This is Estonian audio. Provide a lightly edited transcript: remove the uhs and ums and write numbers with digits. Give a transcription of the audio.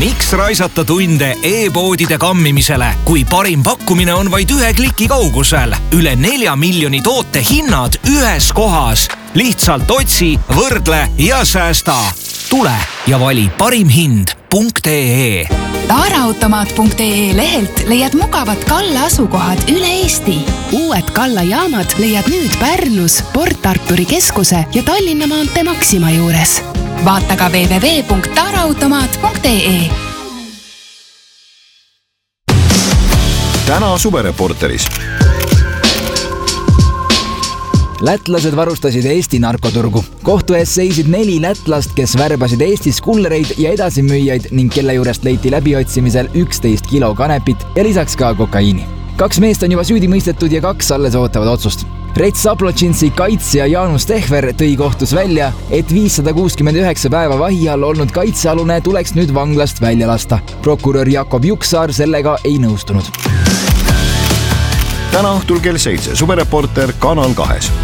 Miks raisata tunde e-poodide kammimisele, kui parim pakkumine on vaid 1 kliki kaugusel? Üle 4 miljoni toote hinnad ühes kohas. Lihtsalt otsi, võrdle ja säästa. Tule ja vali parimhind.ee. Taaraautomaat.ee lehelt leiad mugavad Kalla asukohad üle Eesti. Uued Kalla jaamad leiad nüüd Pärnus, Port Arturi keskuse ja Tallinna maantee Maxima juures. Vaata ka www.taaraautomaat.ee. Täna Suvereporteris. Lätlased varustasid Eesti narkoturgu. Kohtu ees seisid 4 lätlast, kes värbasid Eestis kullereid ja edasimüüjaid ning kelle juurest leiti läbiotsimisel 11 kilo kanepit ja lisaks ka kokaiini. 2 meest on juba süüdi mõistetud ja 2 alles ootavad otsust. Rets Saplotšinsi kaitsja Jaanus Tehver tõi kohtus välja, et 569 päeva vahi all olnud kaitsealune tuleks nüüd vanglast välja lasta. Prokurör Jakob Juksaar sellega ei nõustunud. Täna õhtul kell 7 Suvereporter Kanal 2.